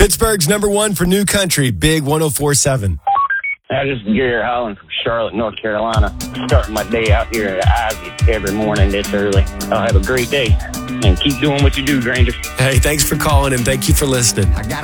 Pittsburgh's number one for new country, Big 104.7. This is Gary Holland from Charlotte, North Carolina. Starting my day out here at Ivy every morning this early. I'll have a great day. And keep doing what you do, Granger. Hey, thanks for calling and thank you for listening.